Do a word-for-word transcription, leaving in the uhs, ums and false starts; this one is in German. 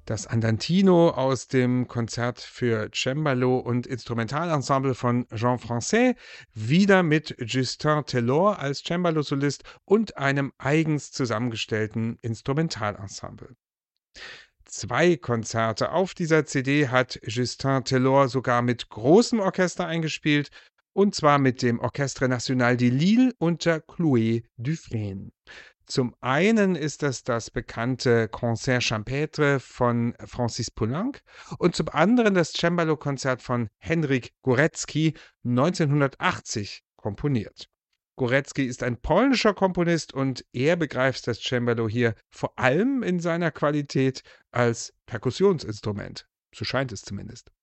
Das Andantino aus dem Konzert für Cembalo und Instrumentalensemble von Jean Francais, wieder mit Justin Tellore als Cembalo-Solist und einem eigens zusammengestellten Instrumentalensemble. Zwei Konzerte auf dieser C D hat Justin Tellore sogar mit großem Orchester eingespielt, und zwar mit dem Orchestre National de Lille unter Chloé Dufresne. Zum einen ist das das bekannte Concert Champêtre von Francis Poulenc und zum anderen das Cembalo-Konzert von Henryk Górecki, neunzehnhundertachtzig komponiert. Górecki ist ein polnischer Komponist und er begreift das Cembalo hier vor allem in seiner Qualität als Perkussionsinstrument. So scheint es zumindest.